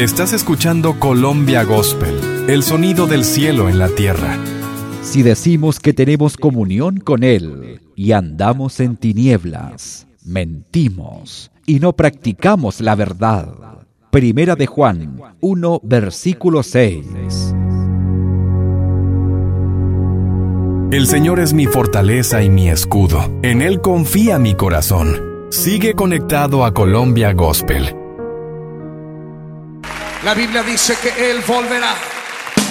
Estás escuchando Colombia Gospel, el sonido del cielo en la tierra. Si decimos que tenemos comunión con Él y andamos en tinieblas, mentimos y no practicamos la verdad. Primera de Juan 1, versículo 6. El Señor es mi fortaleza y mi escudo. En Él confía mi corazón. Sigue conectado a Colombia Gospel. La Biblia dice que Él volverá.